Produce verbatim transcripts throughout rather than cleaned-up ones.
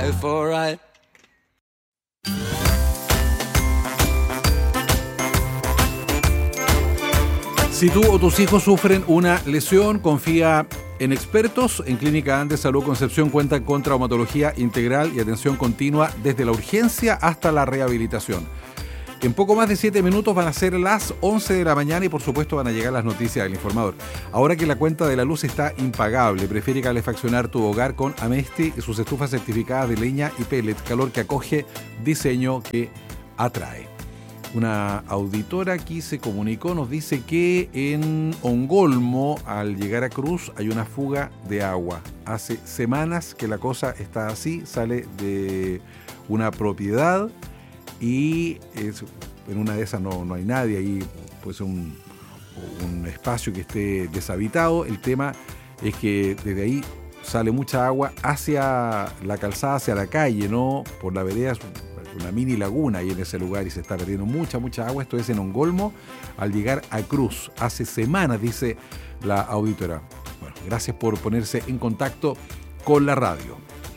life alright. Si tú o tus hijos sufren una lesión, confía en expertos. En Clínica Andes Salud Concepción cuentan con traumatología integral y atención continua desde la urgencia hasta la rehabilitación. En poco más de siete minutos van a ser las once de la mañana y por supuesto van a llegar las noticias del informador. Ahora que la cuenta de la luz está impagable, prefiere calefaccionar tu hogar con Amesti y sus estufas certificadas de leña y pellet, calor que acoge, diseño que atrae. Una auditora aquí se comunicó, nos dice que en Ongolmo, al llegar a Cruz, hay una fuga de agua. Hace semanas que la cosa está así, sale de una propiedad y es, en una de esas no, no hay nadie, ahí puede ser un, un espacio que esté deshabitado. El tema es que desde ahí sale mucha agua hacia la calzada, hacia la calle, ¿no? Por la vereda, una mini laguna ahí en ese lugar y se está perdiendo mucha, mucha agua. Esto es en Ongolmo, al llegar a Cruz. Hace semanas, dice la auditora. Bueno, gracias por ponerse en contacto con la radio.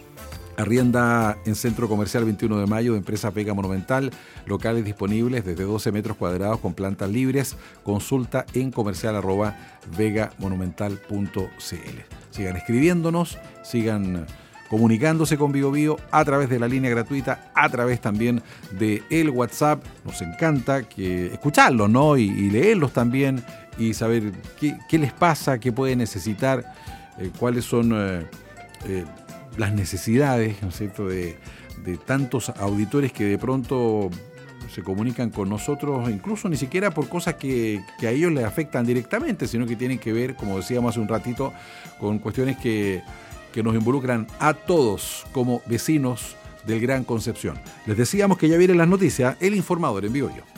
Arrienda en Centro Comercial veintiuno de mayo de empresa Vega Monumental, locales disponibles desde doce metros cuadrados con plantas libres. Consulta en comercial arroba vegamonumental punto cl. Sigan escribiéndonos, sigan comunicándose con Bio Bio a través de la línea gratuita, a través también de el WhatsApp. Nos encanta que escucharlos, ¿no? Y, y leerlos también y saber qué, qué les pasa, qué pueden necesitar, eh, cuáles son eh, eh, las necesidades, ¿no es cierto?, de, de tantos auditores que de pronto se comunican con nosotros, incluso ni siquiera por cosas que, que a ellos les afectan directamente, sino que tienen que ver, como decíamos hace un ratito, con cuestiones que que nos involucran a todos como vecinos del Gran Concepción. Les decíamos que ya vienen las noticias, el informador en Bio Bio.